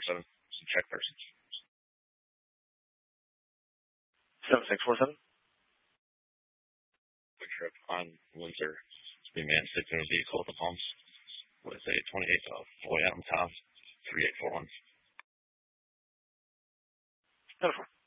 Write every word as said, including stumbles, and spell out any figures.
seven. Check person. seven six four seven. Quick trip on Windsor. Speed man six in a vehicle at the pumps. With a twenty-eight of Boy Adam Tom. three eight four one. ten four.